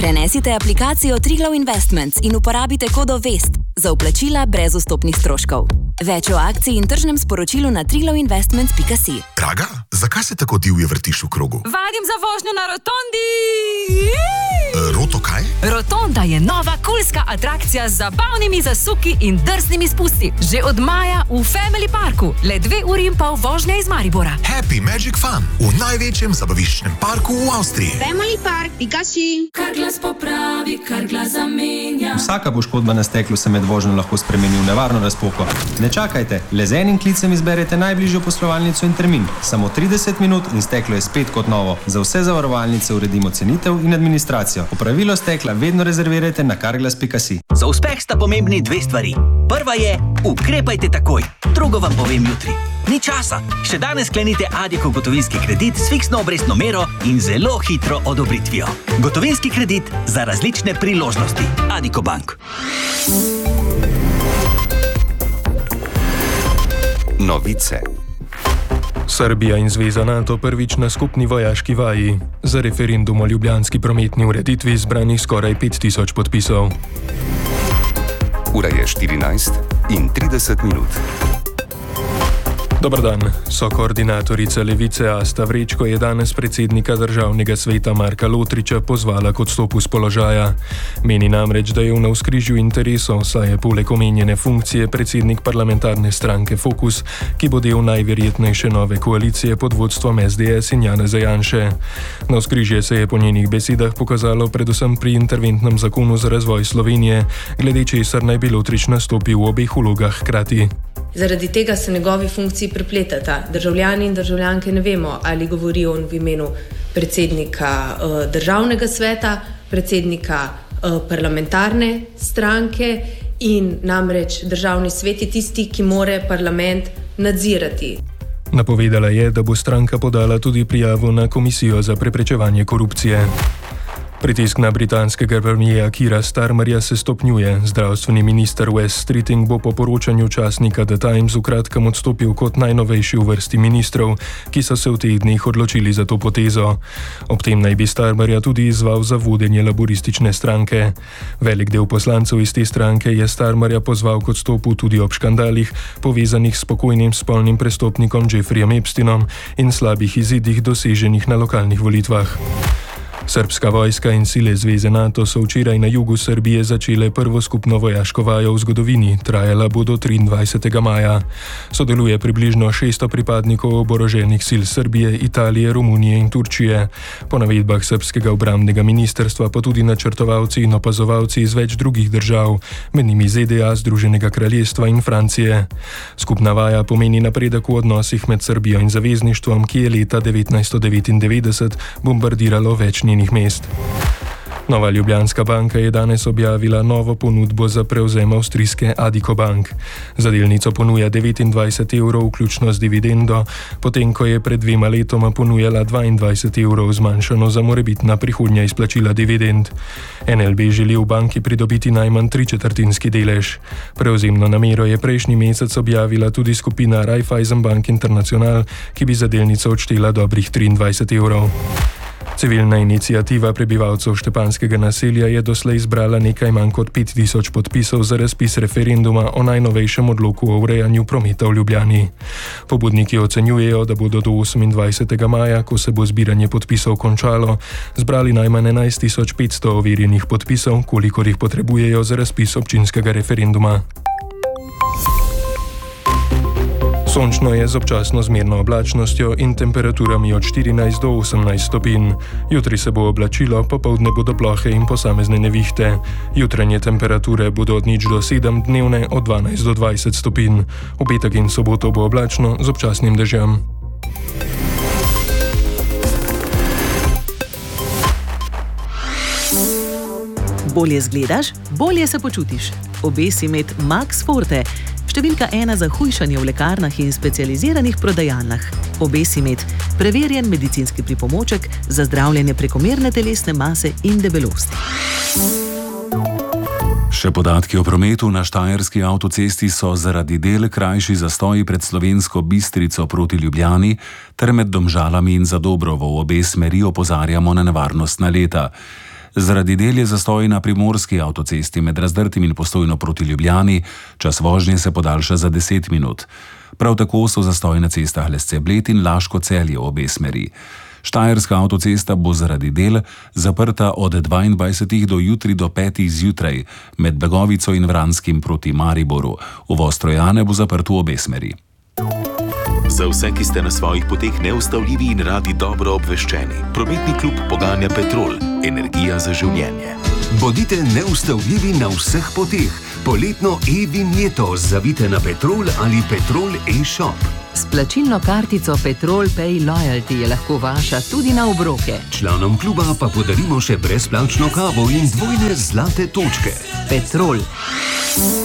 Prenesite aplikacijo Triglav Investments in uporabite kodo VEST za vplačila brez vstopnih stroškov. Več o akciji in tržnem sporočilu na triglavinvestments.si. Draga, zakaj se tako divje vrtiš v krogu? Vadim za vožnjo na rotondi! Roto kaj? Rotonda je nova kulska atrakcija z zabavnimi zasuki in drznimi spusti. Že od maja v Family Parku. Le 2 uri in pol vožnje iz Maribora. Happy Magic Fun v največjem zabaviščnem parku v Avstriji. Family Park, Pikaši. Kar glas popravi, kar glas zamenja. Vsaka poškodba na steklu se med vožnjo lahko spremeni v nevarno razpoko. Ne čakajte, le z enim klicem izberete najbližjo poslovalnico in termin. Samo 30 minut in steklo je spet kot novo. Za vse zavarovalnice uredimo cenitev in administracijo. Opravilo stekla vedno rezervirajte na karglas.si. Za uspeh sta pomembni 2 stvari. Prva je, ukrepajte takoj. Drugo vam povem jutri. Ni časa. Še danes sklenite Addiko gotovinski kredit s fiksno obrestno mero in zelo hitro odobritvijo. Gotovinski kredit za različne priložnosti. Addiko Bank. Novice. Srbija in Zveza NATO prvič na skupni vojaški vaji. Za referendum o ljubljanski prometni ureditvi zbranih skoraj 5000 podpisov. Ura je 14:30. Dobar dan. Sokoordinatorica Levice Asta Vrečko je danes predsednika Državnega sveta Marka Lotriča pozvala k odstopu z položaja. Meni namreč, da je v navzkrižju interesov, saj je poleg omenjene funkcije predsednik parlamentarne stranke Fokus, ki bo del najverjetnejše nove koalicije pod vodstvom SDS in Janeza Janše. Navzkrižje se je po njenih besedah pokazalo predvsem pri interventnem zakonu za razvoj Slovenije, glede česar naj bi Lotrič nastopil v obeh vlogah hkrati. Zaradi tega se njegovi funkciji prepletata. Državljani in državljanke ne vemo, ali govori on v imenu predsednika Državnega sveta, predsednika parlamentarne stranke in namreč Državni svet je tisti, ki more parlament nadzirati. Napovedala je, da bo stranka podala tudi prijavo na Komisijo za preprečevanje korupcije. Pritisk na britanskega premierja Keira Starmerja se stopnjuje. Zdravstveni minister Wes Streeting bo po poročanju časnika The Times v kratkem odstopil kot najnovejši v vrsti ministrov, ki so se v teh dneh odločili za to potezo. Ob tem naj bi Starmerja tudi izzval za vodenje laboristične stranke. Velik del poslancev iz te stranke je Starmerja pozval k odstopu tudi ob škandalih, povezanih s pokojnim spolnim prestopnikom Jeffreyjem Epsteinom in slabih izidih doseženih na lokalnih volitvah. Srbska vojska in sile Zveze NATO so včeraj na jugu Srbije začele prvo skupno vojaško vajo v zgodovini, trajala bo do 23. maja. Sodeluje približno 600 pripadnikov oboroženih sil Srbije, Italije, Romunije in Turčije. Po navedbah srbskega obrambnega ministrstva pa tudi načrtovalci in opazovalci iz več drugih držav, med njimi ZDA, Združenega kraljestva in Francije. Skupna vaja pomeni napredek v odnosih med Srbijo in zavezništvom, ki je leta 1999 bombardiralo več njenih mest. Nova Ljubljanska banka je danes objavila novo ponudbo za prevzem avstrijske Addiko Bank. Za delnico ponuja 29 evrov, vključno z dividendo, potem ko je pred 2 letoma ponujala 22 evrov, zmanjšano za morebitna prihodnja izplačila dividend. NLB želi v banki pridobiti najmanj 3/4 delež. Prevzemno namero je prejšnji mesec objavila tudi skupina Raiffeisenbank International, ki bi za delnico odštela dobrih 23 evrov. Civilna iniciativa prebivalcev Štepanskega naselja je doslej zbrala nekaj manj kot 5000 podpisov za razpis referenduma o najnovejšem odloku o urejanju prometa v Ljubljani. Pobudniki ocenjujejo, da bodo do 28. maja, ko se bo zbiranje podpisov končalo, zbrali najmanj 11500 overjenih podpisov, kolikor jih potrebujejo za razpis občinskega referenduma. Sončno je z občasno zmerno oblačnostjo in temperaturami od 14 do 18 stopinj. Jutri se bo oblačilo, popoldne bodo plohe in posamezne nevihte. Jutranje temperature bodo od 0 do 7, dnevne od 12 do 20 stopinj. V petek in soboto bo oblačno z občasnim dežjem. Bolje zgledaš, bolje se počutiš. Obesi med Max Forte, številka 1 za hujšanje v lekarnah in specializiranih prodajalnah. Obesi med preverjen medicinski pripomoček za zdravljenje prekomerne telesne mase in debelosti. Še podatki o prometu na štajerski avtocesti so zaradi del krajši zastoji pred Slovensko Bistrico proti Ljubljani ter med Domžalami in Zadobrovo v obe smeri opozarjamo na nevarnostna leta. Zaradi del je zastoj na primorski avtocesti med Razdrtim in Postojno proti Ljubljani, čas vožnje se podaljša za 10 minut. Prav tako so zastoj na cestah Lesce-Bled in Laško-Celje v obe smeri. Štajerska avtocesta bo zaradi del zaprta od 22 do jutri do 5 zjutraj med Begovico in Vranskim proti Mariboru. Uvoz Trojane bo zaprt v obe smeri. Za vse, ki ste na svojih poteh neustavljivi in radi dobro obveščeni, prometni klub poganja Petrol, energija za življenje. Bodite neustavljivi na vseh poteh. Poletno e-vinjeto zavite na Petrol ali Petrol e-shop. S plačilno kartico Petrol Pay Loyalty je lahko vaša tudi na obroke. Članom kluba pa podarimo še brezplačno kavo in dvojne zlate točke. Petrol.